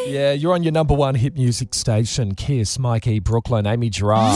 Yeah, you're on your number one hit music station, Kiss, Mikey, Brooklyn, Amy Gerard.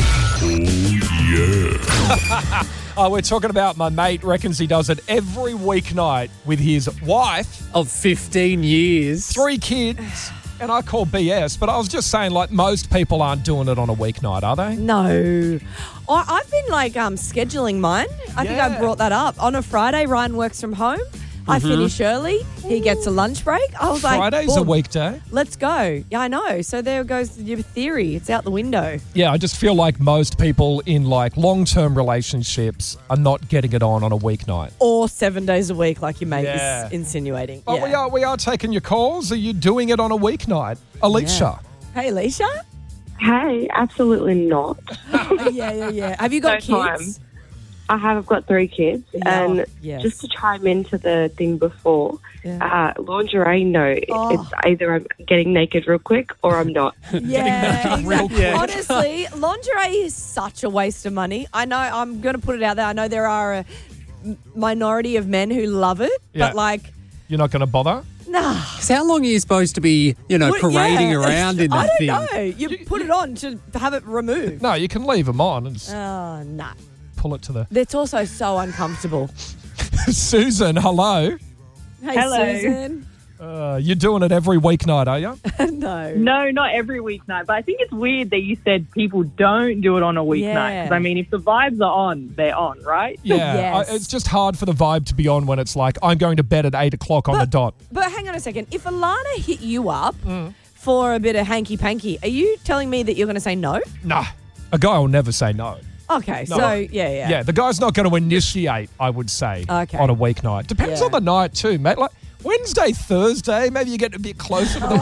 Oh, we're talking about my mate reckons he does it every weeknight with his wife. Of 15 years. 3 kids. And I call BS, but I was just saying, like, most people aren't doing it on a weeknight, are they? No. I've been, scheduling mine. I think I brought that up. On a Friday, Ryan works from home. I finish early. He gets a lunch break. I was Friday's a weekday. Let's go. Yeah, I know. So there goes your theory. It's out the window. Yeah, I just feel like most people in, long-term relationships are not getting it on a weeknight. Or 7 days a week, like your mate is insinuating. But we are taking your calls. Are you doing it on a weeknight? Alicia. Hey, Alicia? Hey, absolutely not. Yeah. Have you got No kids? time. I have. I've got 3 kids. Yeah. And just to chime into the thing before, lingerie, no. It's either I'm getting naked real quick or I'm not. Yeah, real exactly. quick. Honestly, lingerie is such a waste of money. I know, I'm going to put it out there. I know there are a minority of men who love it, Yeah. but You're not going to bother? nah. 'Cause how long are you supposed to be, parading around in that thing? I don't know. You put it on to have it removed. No, you can leave them on and just Oh, nah. pull it to the... It's also so uncomfortable. Susan, hello. Hey, Hello. Susan. You're doing it every weeknight, are you? No. No, not every weeknight. But I think it's weird that you said people don't do it on a weeknight. Yeah. Because, if the vibes are on, they're on, right? Yeah. Yes. It's just hard for the vibe to be on when it's like, I'm going to bed at 8 o'clock on the dot. But hang on a second. If Alana hit you up for a bit of hanky-panky, are you telling me that you're going to say no? Nah, a guy will never say no. Okay, No. so yeah. Yeah, the guy's not going to initiate, I would say, Okay. on a weeknight. Depends Yeah. on the night too, mate. Like Wednesday, Thursday, maybe you get a bit closer to the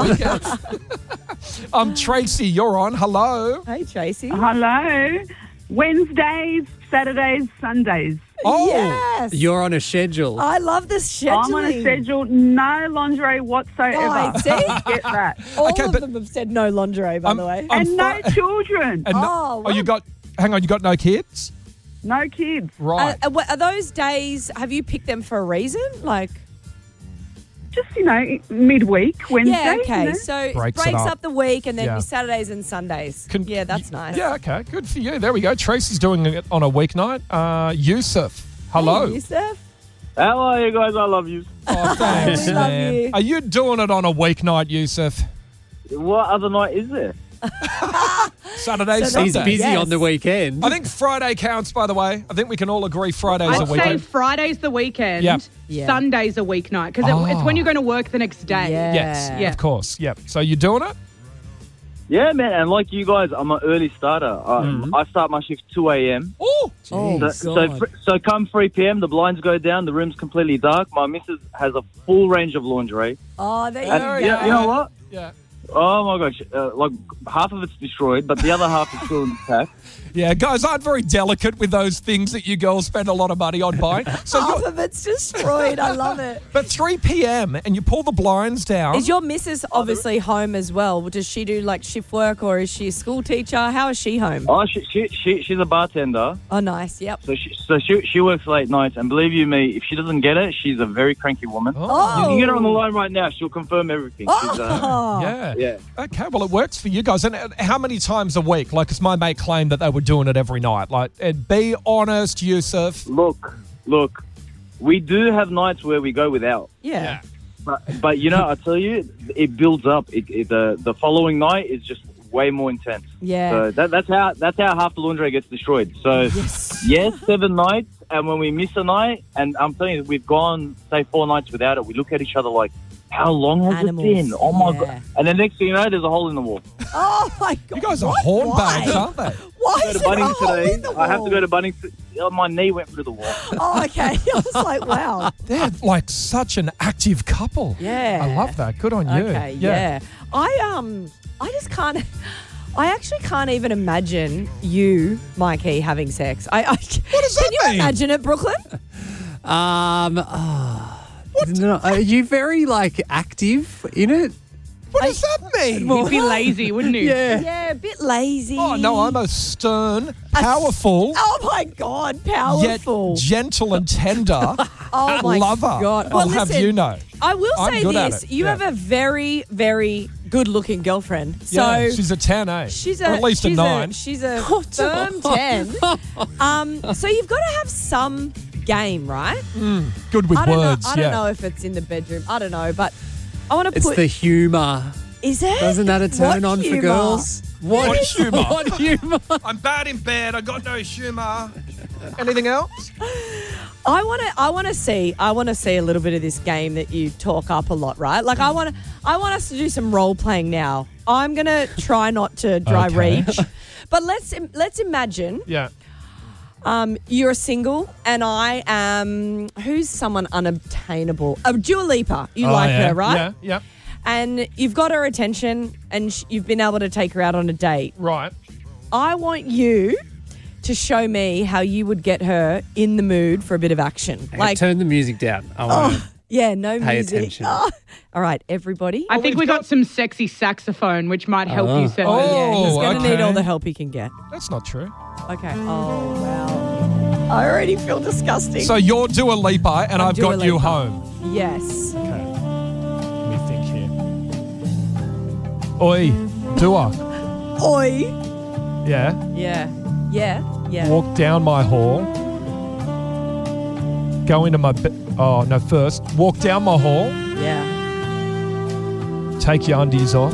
weekend. Tracy, you're on. Hello. Hey, Tracy. Hello. Wednesdays, Saturdays, Sundays. Oh, Yes. You're on a schedule. I love this scheduling. I'm on a schedule, no lingerie whatsoever. Oh, see? Get that. All Okay, of but- them have said no lingerie, by the way. I'm And no children. And Oh, you got... Hang on, you got no kids? No kids. Right. Are those days, have you picked them for a reason? Just, midweek, Wednesday. Yeah, okay. So Breaks breaks it up. up the week and then Yeah. your Saturdays and Sundays. Yeah, that's nice. Yeah, okay. Good for you. There we go. Tracy's doing it on a weeknight. Yusuf, hello. Hey, Yusuf. How are you guys? I love you. Oh, thanks, We love man. you. Are you doing it on a weeknight, Yusuf? What other night is there? Saturday, So He's Sunday? busy Yes. on the weekend. I think Friday counts, by the way. I think we can all agree Friday's a I'd say weekend. Friday's the weekend, Yep. Yeah. Sunday's a weeknight, because it's when you're going to work the next day. Yeah. Yes, Yeah. of course. Yep. So you're doing it? Yeah, man. And like you guys, I'm an early starter. I start my shift 2 a.m. Oh, So come 3 p.m., the blinds go down, the room's completely dark. My missus has a full range of lingerie. Oh, there you And go. you know what? yeah. Oh, my gosh. Half of it's destroyed, but the other half is still intact. Yeah, guys aren't very delicate with those things that you girls spend a lot of money on buying. So Half you're, of it's destroyed. I love it. but 3 p.m. and you pull the blinds down. Is your missus obviously home as well? Does she do shift work or is she a school teacher? How is she home? Oh, she's a bartender. Oh, nice. Yep. So she works late nights, and believe you me, if she doesn't get it, she's a very cranky woman. Oh. You can get her on the line right now. She'll confirm everything. She's, Oh. Yeah. yeah. Okay, well, it works for you guys. And how many times a week? Because my mate claimed that they were doing it every night. And be honest, Yusuf. Look, we do have nights where we go without. Yeah. But I tell you, it builds up. The following night is just way more intense. Yeah. So that's how half the lingerie gets destroyed. So yes, 7 nights, and when we miss a night, and I'm telling you, we've gone say 4 nights without it, we look at each other like, how long has Animals. it been? Oh my Yeah. god! And the next thing you know, there's a hole in the wall. Oh, my God. You guys are What? hornbags, Why? aren't they? Why Go is to it a Bunnings hole today. in the I have to wall? go to Bunnings. My knee went through the wall. Oh, okay. I was like, wow. They're like such an active couple. Yeah. I love that. Good on you. Okay, yeah. I just can't. I actually can't even imagine you, Mikey, having sex. What does Can that you mean? imagine it, Brooklyn? No, are you very active in it? What does that mean? He'd be lazy, wouldn't he? Yeah, a bit lazy. Oh, no, I'm a stern, powerful, Oh my God, yet powerful. gentle and tender Oh my lover. God. I'll Well, have listen, you know. I will I'm say good at this. it. You Yeah. have a very, very good-looking girlfriend. So Yeah, she's a 10, eh? she's or at least a 9. She's a firm 10. So you've got to have some game, right? Good with words. I don't know if it's in the bedroom. I don't know, but I want to It's put. the humour. Is it? Isn't that a turn What on humour? for girls? What humour? What humour? I'm bad in bed. I got no humour. Anything else? I want to see a little bit of this game that you talk up a lot, right? Like I want us to do some role playing now. I'm gonna try not to dry Okay. reach, but let's imagine Yeah. you're single and I am who's someone unobtainable? Dua Lipa. You like her, right? Yeah, yeah. And you've got her attention and you've been able to take her out on a date. Right. I want you to show me how you would get her in the mood for a bit of action. Like, turn the music down. I want to Yeah, no pay music. attention. Oh. All right, everybody. I think we got some sexy saxophone, which might help you, sir. Oh. Yeah, he's going to okay. need all the help he can get. That's not true. Okay. Oh, wow. I already feel disgusting. So you're Dua Lipa and I've Dua got you Lipa. home. Yes. Okay. Let me think here. Oi, Dua. Oi. Yeah. Yeah. Yeah. Yeah. Walk down my hall. Go into my bed. Oh, no, first. Walk down my hall. Yeah. Take your undies off.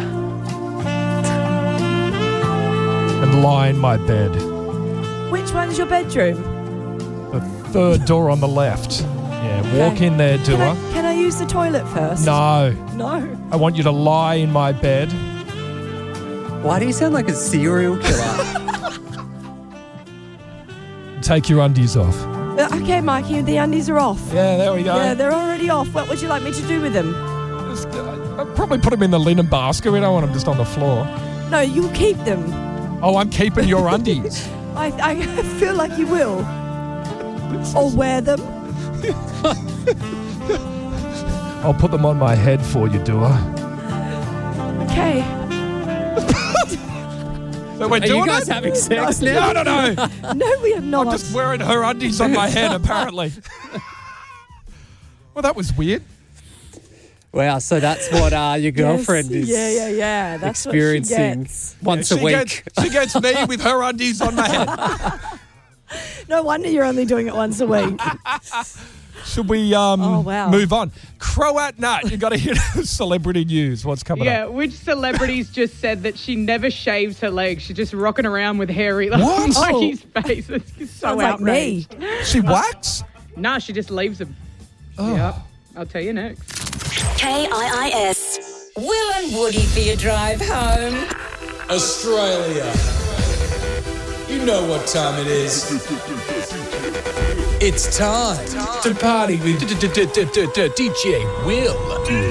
And lie in my bed. Which one's your bedroom? The third door on the left. Yeah, walk in there, Dua. Can I use the toilet first? No. No. I want you to lie in my bed. Why do you sound like a serial killer? Take your undies off. Okay, Mikey, the undies are off. Yeah, there we go. Yeah, they're already off. What would you like me to do with them? I'd probably put them in the linen basket. We don't want them just on the floor. No, you'll keep them. Oh, I'm keeping your undies. I feel like you will. Or wear them. I'll put them on my head for you, Dua. Okay. So we're Are doing you guys it? having sex now? No. No, we are not. I'm just wearing her undies on my head, apparently. Well, that was weird. Wow, so that's what your girlfriend is Yeah. That's experiencing what she gets. once a week. She gets me with her undies on my head. No wonder you're only doing it once a week. Should we wow. move on? Croat Nut, you got to hit celebrity news. What's coming Yeah, up? which celebrities just said that she never shaves her legs? She's just rocking around with hairy What? Mikey's face. It's so Sounds like me. outraged. She wax? Nah, she just leaves them. Oh. Yep. I'll tell you next. KIIS. Will and Woody for your drive home. Australia. You know what time it is. It's time to party with DJ Will.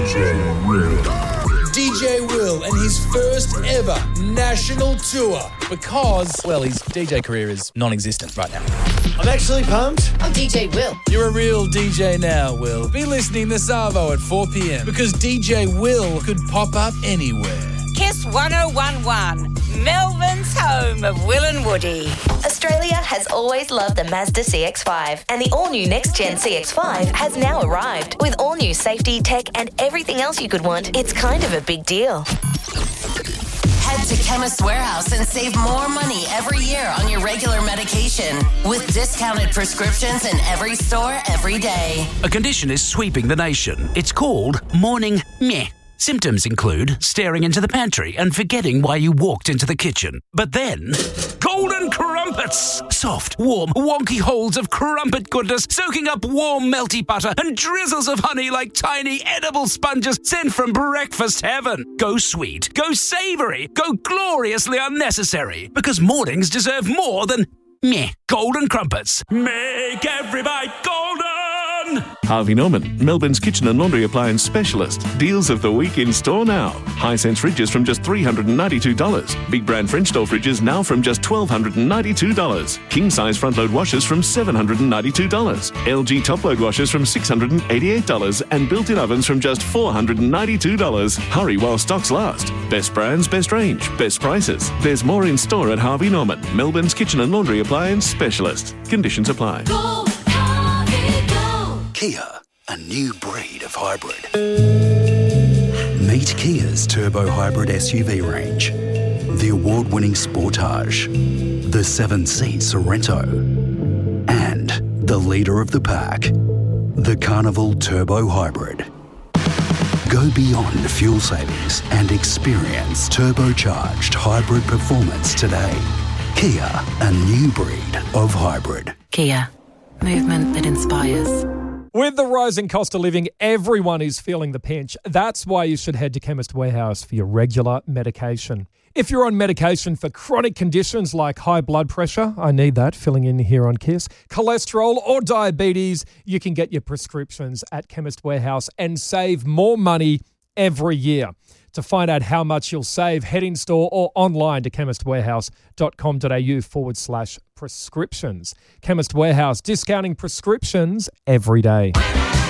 DJ Will and his first ever national tour because, well, his DJ career is non-existent right now. I'm actually pumped. I'm DJ Will. You're a real DJ now, Will. Be listening this Arvo at 4 p.m. because DJ Will could pop up anywhere. Kiss 1011, Melbourne's home of Will and Woody. Australia has always loved the Mazda CX-5, and the all-new next-gen CX-5 has now arrived. With all-new safety, tech, and everything else you could want, it's kind of a big deal. Head to Chemist Warehouse and save more money every year on your regular medication with discounted prescriptions in every store every day. A condition is sweeping the nation. It's called morning meh. Symptoms include staring into the pantry and forgetting why you walked into the kitchen. But then, golden crumpets! Soft, warm, wonky holes of crumpet goodness soaking up warm, melty butter and drizzles of honey like tiny edible sponges sent from breakfast heaven. Go sweet, go savoury, go gloriously unnecessary. Because mornings deserve more than meh. Golden crumpets. Make every bite golden! Harvey Norman, Melbourne's kitchen and laundry appliance specialist. Deals of the week in store now. Hisense fridges from just $392. Big brand French door fridges now from just $1,292. King size front load washers from $792. LG top load washers from $688. And built-in ovens from just $492. Hurry while stocks last. Best brands, best range, best prices. There's more in store at Harvey Norman, Melbourne's kitchen and laundry appliance specialist. Conditions apply. Go, Harvey, go. Kia, a new breed of hybrid. Meet Kia's turbo hybrid SUV range. The award-winning Sportage, the 7-seat Sorento, and the leader of the pack, the Carnival Turbo Hybrid. Go beyond fuel savings and experience turbocharged hybrid performance today. Kia, a new breed of hybrid. Kia, movement that inspires. With the rising cost of living, everyone is feeling the pinch. That's why you should head to Chemist Warehouse for your regular medication. If you're on medication for chronic conditions like high blood pressure, I need that, filling in here on KISS, cholesterol or diabetes, you can get your prescriptions at Chemist Warehouse and save more money every year. To find out how much you'll save, head in store or online to chemistwarehouse.com.au/prescriptions. Chemist Warehouse, discounting prescriptions every day.